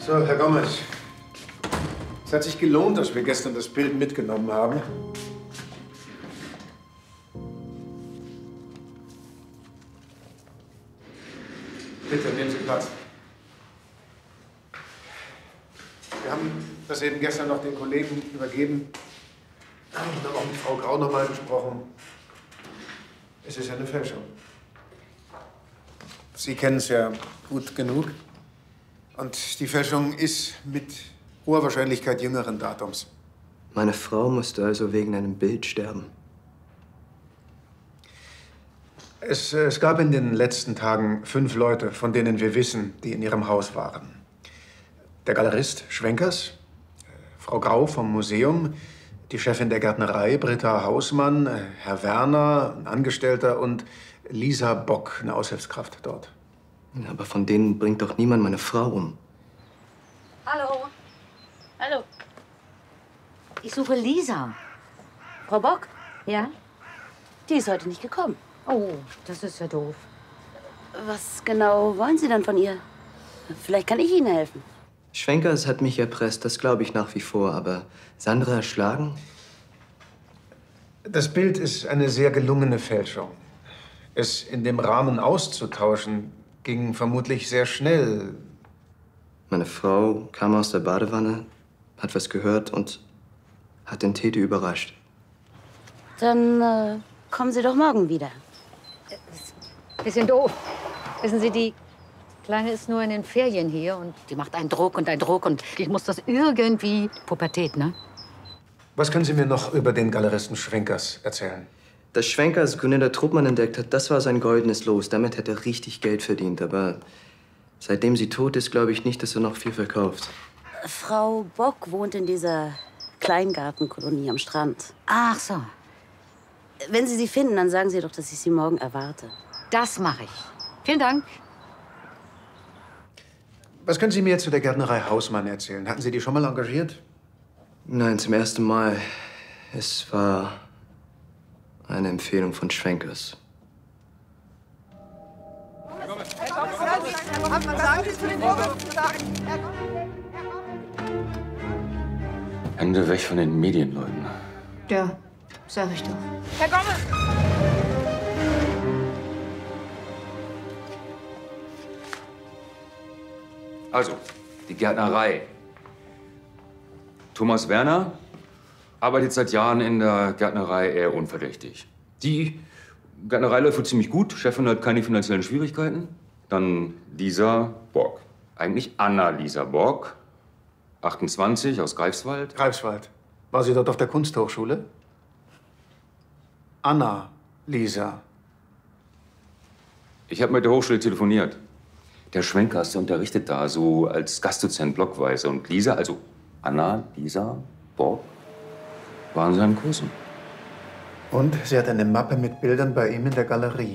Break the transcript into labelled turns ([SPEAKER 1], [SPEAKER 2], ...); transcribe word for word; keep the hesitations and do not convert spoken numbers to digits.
[SPEAKER 1] So, Herr Gomez. Es hat sich gelohnt, dass wir gestern das Bild mitgenommen haben. Bitte, nehmen Sie Platz. Wir haben das eben gestern noch den Kollegen übergeben. Wir haben auch mit Frau Grau noch mal gesprochen. Es ist eine Fälschung. Sie kennen es ja gut genug. Und die Fälschung ist mit hoher Wahrscheinlichkeit jüngeren Datums.
[SPEAKER 2] Meine Frau musste also wegen einem Bild sterben.
[SPEAKER 1] Es, es gab in den letzten Tagen fünf Leute, von denen wir wissen, die in ihrem Haus waren. Der Galerist Schwenkers, Frau Grau vom Museum, die Chefin der Gärtnerei, Britta Hausmann, Herr Werner, ein Angestellter, und Lisa Bock, eine Aushilfskraft dort.
[SPEAKER 2] Aber von denen bringt doch niemand meine Frau um.
[SPEAKER 3] Hallo. Hallo. Ich suche Lisa. Frau Bock? Ja? Die ist heute nicht gekommen.
[SPEAKER 4] Oh, das ist ja doof.
[SPEAKER 3] Was genau wollen Sie denn von ihr? Vielleicht kann ich Ihnen helfen.
[SPEAKER 2] Schwenkers hat mich erpresst, das glaube ich nach wie vor. Aber Sandra erschlagen?
[SPEAKER 1] Das Bild ist eine sehr gelungene Fälschung. Es in dem Rahmen auszutauschen, ging vermutlich sehr schnell.
[SPEAKER 2] Meine Frau kam aus der Badewanne, hat was gehört und hat den Täter überrascht.
[SPEAKER 3] Dann äh, kommen Sie doch morgen wieder.
[SPEAKER 4] Bisschen doof. Wissen Sie, die Kleine ist nur in den Ferien hier und die macht einen Druck und einen Druck und ich muss das irgendwie... Pubertät, ne?
[SPEAKER 1] Was können Sie mir noch über den Galeristen Schwenkers erzählen?
[SPEAKER 2] Dass Schwenkers Gunilla Truppmann entdeckt hat, das war sein goldenes Los. Damit hätte er richtig Geld verdient. Aber seitdem sie tot ist, glaube ich nicht, dass er noch viel verkauft.
[SPEAKER 3] Frau Bock wohnt in dieser Kleingartenkolonie am Strand.
[SPEAKER 4] Ach so,
[SPEAKER 3] Wenn Sie sie finden, dann sagen Sie doch, dass ich Sie morgen erwarte.
[SPEAKER 4] das mache ich. Vielen Dank.
[SPEAKER 1] Was können Sie mir zu der Gärtnerei Hausmann erzählen? Hatten Sie die schon mal engagiert?
[SPEAKER 2] Nein, zum ersten Mal. Es war eine Empfehlung von Schwenkers.
[SPEAKER 5] Hände weg von den Medienleuten.
[SPEAKER 4] Ja, sag ich doch.
[SPEAKER 6] Herr Gomez!
[SPEAKER 5] Also, die Gärtnerei. Thomas Werner arbeitet seit Jahren in der Gärtnerei eher unverdächtig. Die Gärtnerei läuft wohl ziemlich gut. Chefin hat keine finanziellen Schwierigkeiten. Dann Lisa Bock. Eigentlich Anna-Lisa Bock, achtundzwanzig, aus Greifswald.
[SPEAKER 1] Greifswald. War sie dort auf der Kunsthochschule? Anna, Lisa.
[SPEAKER 5] Ich habe mit der Hochschule telefoniert. Der Schwenkers, der unterrichtet da so als Gastdozent blockweise. Und Lisa, also Anna, Lisa, Bock, waren in seinen Kursen.
[SPEAKER 1] Und sie hat eine Mappe mit Bildern bei ihm in der Galerie.